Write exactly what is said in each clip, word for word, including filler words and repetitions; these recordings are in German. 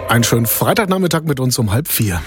Einen schönen Freitagnachmittag mit uns um halb vier.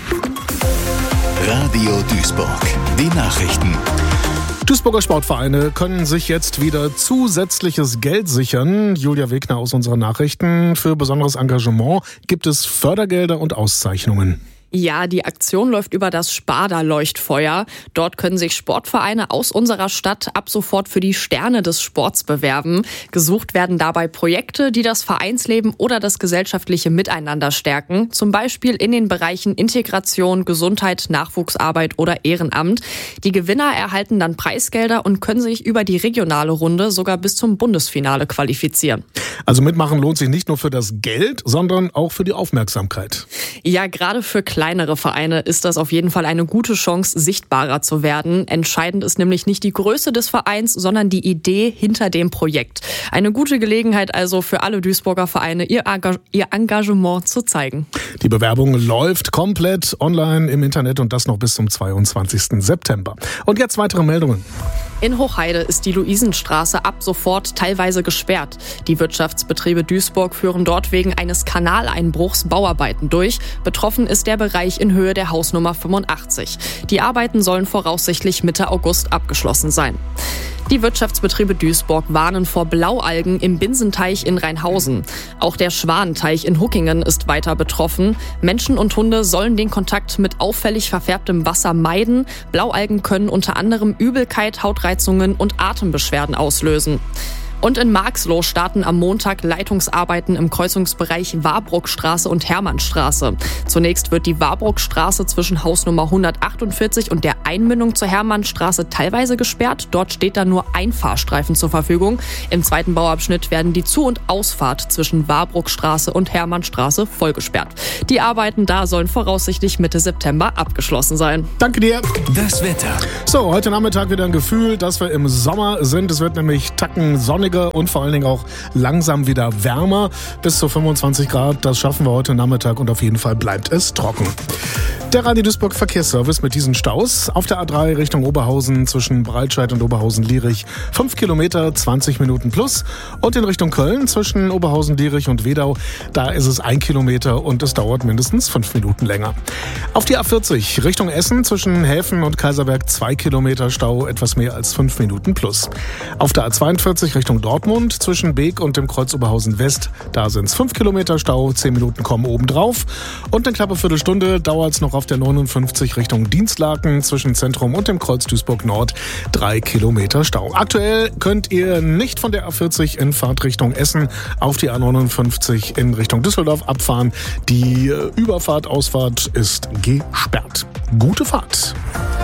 Radio Duisburg, die Nachrichten. Duisburger Sportvereine können sich jetzt wieder zusätzliches Geld sichern. Julia Wegner aus unseren Nachrichten. Für besonderes Engagement gibt es Fördergelder und Auszeichnungen. Ja, die Aktion läuft über das Sparda-Leuchtfeuer. Dort können sich Sportvereine aus unserer Stadt ab sofort für die Sterne des Sports bewerben. Gesucht werden dabei Projekte, die das Vereinsleben oder das gesellschaftliche Miteinander stärken. Zum Beispiel in den Bereichen Integration, Gesundheit, Nachwuchsarbeit oder Ehrenamt. Die Gewinner erhalten dann Preisgelder und können sich über die regionale Runde sogar bis zum Bundesfinale qualifizieren. Also mitmachen lohnt sich nicht nur für das Geld, sondern auch für die Aufmerksamkeit. Ja, gerade für kleinere Vereine ist das auf jeden Fall eine gute Chance, sichtbarer zu werden. Entscheidend ist nämlich nicht die Größe des Vereins, sondern die Idee hinter dem Projekt. Eine gute Gelegenheit also für alle Duisburger Vereine, ihr, Engag- ihr Engagement zu zeigen. Die Bewerbung läuft komplett online im Internet und das noch bis zum zweiundzwanzigsten September. Und jetzt weitere Meldungen. In Hochheide ist die Luisenstraße ab sofort teilweise gesperrt. Die Wirtschaftsbetriebe Duisburg führen dort wegen eines Kanaleinbruchs Bauarbeiten durch. Betroffen ist der Bereich in Höhe der Hausnummer fünfundachtzig. Die Arbeiten sollen voraussichtlich Mitte August abgeschlossen sein. Die Wirtschaftsbetriebe Duisburg warnen vor Blaualgen im Binsenteich in Rheinhausen. Auch der Schwanenteich in Huckingen ist weiter betroffen. Menschen und Hunde sollen den Kontakt mit auffällig verfärbtem Wasser meiden. Blaualgen können unter anderem Übelkeit, Hautreizungen und Atembeschwerden auslösen. Und in Marxloh starten am Montag Leitungsarbeiten im Kreuzungsbereich Warbruckstraße und Hermannstraße. Zunächst wird die Warbruckstraße zwischen Hausnummer hundertachtundvierzig und der Einmündung zur Hermannstraße teilweise gesperrt. Dort steht dann nur ein Fahrstreifen zur Verfügung. Im zweiten Bauabschnitt werden die Zu- und Ausfahrt zwischen Warbruckstraße und Hermannstraße vollgesperrt. Die Arbeiten da sollen voraussichtlich Mitte September abgeschlossen sein. Danke dir. Das Wetter. So, heute Nachmittag wieder ein Gefühl, dass wir im Sommer sind. Es wird nämlich tacken sonniger und vor allen Dingen auch langsam wieder wärmer. Bis zu fünfundzwanzig Grad, das schaffen wir heute Nachmittag und auf jeden Fall bleibt es trocken. Der Radio Duisburg Verkehrsservice mit diesen Staus. Auf der A drei Richtung Oberhausen zwischen Breitscheid und Oberhausen-Lierich fünf Kilometer, zwanzig Minuten plus. Und in Richtung Köln zwischen Oberhausen-Lierich und Wedau, da ist es ein Kilometer und es dauert mindestens fünf Minuten länger. Auf die A vierzig Richtung Essen zwischen Häfen und Kaiserberg zwei Kilometer Stau, etwas mehr als fünf Minuten plus. Auf der A zweiundvierzig Richtung Dortmund zwischen Beek und dem Kreuz Oberhausen West, da sind es fünf Kilometer Stau, zehn Minuten kommen obendrauf. Und eine knappe Viertelstunde dauert es noch auf der neunundfünfzig Richtung Dienstlaken zwischen Zentrum und dem Kreuz Duisburg Nord, drei Kilometer Stau. Aktuell könnt ihr nicht von der A vierzig in Fahrtrichtung Essen auf die A neunundfünfzig in Richtung Düsseldorf abfahren. Die Überfahrt, Ausfahrt ist gesperrt. Gute Fahrt.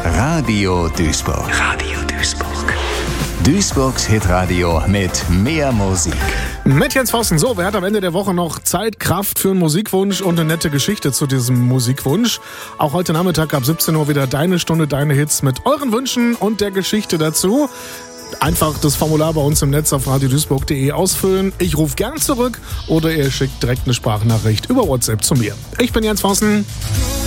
Radio Duisburg. Radio Duisburg. Duisburgs Hitradio mit mehr Musik. Mit Jens Vossen. So, wer hat am Ende der Woche noch Zeit, Kraft für einen Musikwunsch und eine nette Geschichte zu diesem Musikwunsch? Auch heute Nachmittag ab siebzehn Uhr wieder deine Stunde, deine Hits mit euren Wünschen und der Geschichte dazu. Einfach das Formular bei uns im Netz auf radio duisburg punkt de ausfüllen. Ich rufe gern zurück oder ihr schickt direkt eine Sprachnachricht über WhatsApp zu mir. Ich bin Jens Vossen.